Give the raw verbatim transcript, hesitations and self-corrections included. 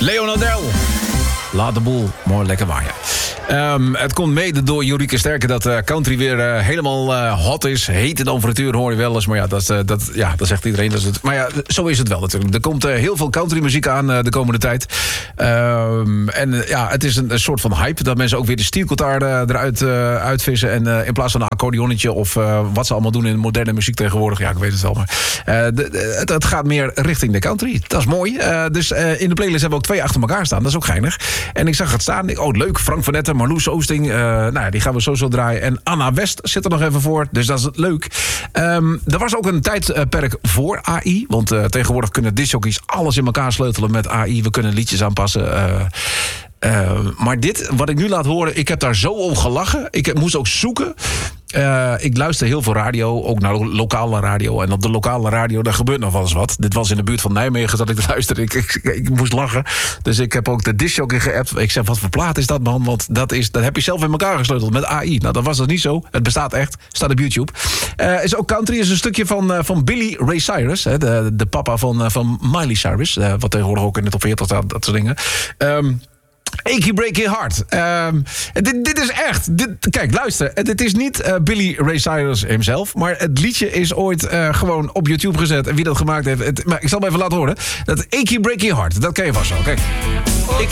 Leonardel. Laat de boel mooi lekker waaien. Um, het komt mede door Jorieke Sterke dat uh, country weer uh, helemaal uh, hot is. Heet in over het uur, hoor je wel eens. Maar ja, dat, uh, dat, ja, dat zegt iedereen. Dat is het. Maar ja, zo is het wel natuurlijk. Er komt uh, heel veel countrymuziek aan uh, de komende tijd. Um, en uh, ja, het is een, een soort van hype. Dat mensen ook weer de stiergitaar uh, eruit uh, uitvissen. En uh, in plaats van een accordeonnetje of uh, wat ze allemaal doen in moderne muziek tegenwoordig. Ja, ik weet het wel. Maar uh, de, de, het, het gaat meer richting de country. Dat is mooi. Uh, dus uh, in de playlist hebben we ook twee achter elkaar staan. Dat is ook geinig. En ik zag het staan. Ik, oh, leuk. Frank van Etten, Marloes Oosting. Uh, nou ja, die gaan we sowieso draaien. En Anna West zit er nog even voor. Dus dat is leuk. Um, er was ook een tijdperk voor A I. Want uh, tegenwoordig kunnen discjockeys alles in elkaar sleutelen met A I. We kunnen liedjes aanpassen. Uh, Uh, maar dit, wat ik nu laat horen, ik heb daar zo om gelachen. Ik heb, moest ook zoeken. Uh, ik luister heel veel radio, ook naar lo- lokale radio. En op de lokale radio, daar gebeurt nog wel eens wat. Dit was in de buurt van Nijmegen dat ik luisterde. Ik, ik, ik moest lachen. Dus ik heb ook de discjockey geappt. Ik zeg, wat voor plaat is dat, man? Want dat, is, dat heb je zelf in elkaar gesleuteld met A I. Nou, dat was dus niet zo. Het bestaat echt. Staat op YouTube. Uh, is ook country. Is een stukje van, uh, van Billy Ray Cyrus. Hè, de, de papa van, uh, van Miley Cyrus. Uh, wat tegenwoordig ook in de top veertig staat. Dat soort dingen. Um, Achy Breaky Heart. Um, dit, dit is echt... Dit, kijk, luister. Dit is niet uh, Billy Ray Cyrus hemzelf. Maar het liedje is ooit uh, gewoon op YouTube gezet. En wie dat gemaakt heeft... Het, maar ik zal hem even laten horen. Dat Achy Breaky Heart. Dat ken je vast wel. Kijk.